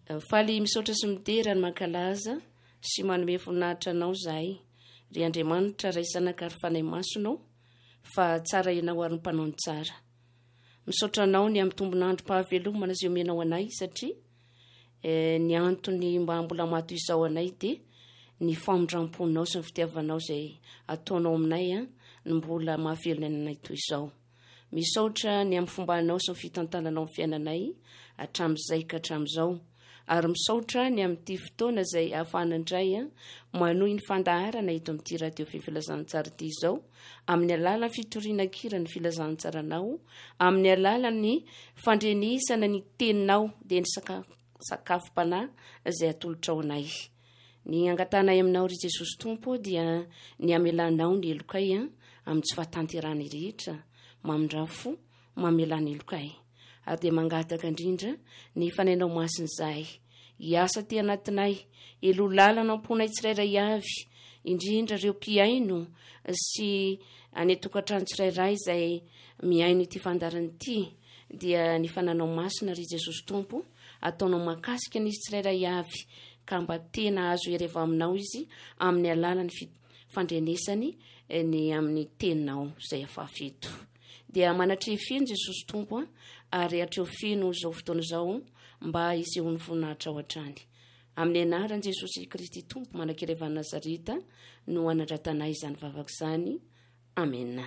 faly misaotra sy midera ny mankalaza sy manome voninahitra anao zahay ry Andriamanitra raisanakary fanay masonao fa tsara ianao ary ny mpanao ny tsara. Misaotra anao ny amin'ny tombonandro-pahavelomana izay omenao anay satria ny antony mba mbola mato izao anay dia ny famondram-ponao sy ny fitiavanao izay ataonao aminay ny mbola mahavelona anay toy izao. Misaotra ny amin'ny fombanao sy ny fitantananao ny fiainanay hatramin'izay ka hatramin'izao. Ary misaotra ny amin'ity fotoana izay ahafahana indray manohy ny fandaharana eto amin'ity radio filazantsara ity izao amin'ny alalan'ny fitoriana-kira ny filazantsaranao, amin'ny alalan'ny fandrenisana ny teninao dia ny sakafom-panahy izay atolotrao anay. Ny angatanay aminao ry Jesosy Tompo dia ny amelanao ny elokay amin'ny tsy fahatanterana rehetra, mamindrafo mamelana elokay. Ary dia mangataka indrindra ny fanainao masiny zahay hiasa ty anatinay, elo lalana amponay tsirairay avy, indrindra ireo mpiaino sy anetokantrano tsirairay izay miaino ity fandarana ity dia ny fananao masina ry Jesosy Tompo ataonao makasika n'izy tsirairay avy ka mba tena azo ereva aminao izy amin'ny alalany fandrenesany ny amin'ny teninao izay afafeto. Dia manatrefino Jesosy Tompo ary atrefino izao fotoana izao mba hisehony voninahitra ao hatrany. Amin'ny anaran'i Jesosy Kristy Tompo manan-kerevany Nazareta no anadrantanay izany vavaka izany. Amen.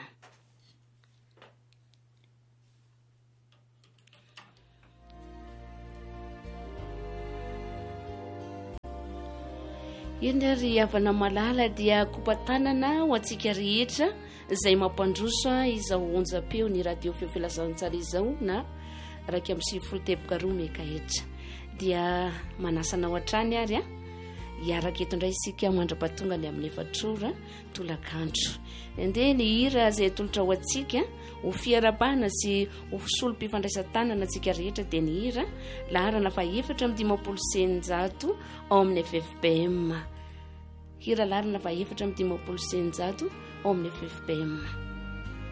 Iny ry havana malala dia kompatanana ho antsika rehetra izay mampandroso izao onjam-peo ny radio feo filazantsara izao na raika amin'ny sivifolo teboka roa mekahetra dia manasanao hatrany ary hiaraka eto indray isika mandra-pahatonga ny amin'ny efatrora tolakandro. Ende ny hira izay tolotra ho antsika ho fiarabana sy ho solom-pifandraisan-tanana antsika rehetra dia ny hira laharana fa 760 ao amin'ny FFPM. Hira laharana fa 760 ao amin'ny FFPM.